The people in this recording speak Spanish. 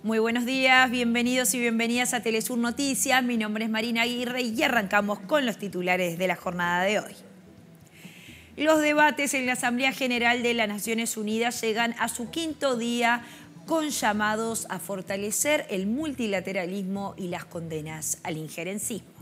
Muy buenos días, bienvenidos y bienvenidas a Telesur Noticias. Mi nombre es Marina Aguirre y arrancamos con los titulares de la jornada de hoy. Los debates en la Asamblea General de las Naciones Unidas llegan a su quinto día con llamados a fortalecer el multilateralismo y las condenas al injerencismo.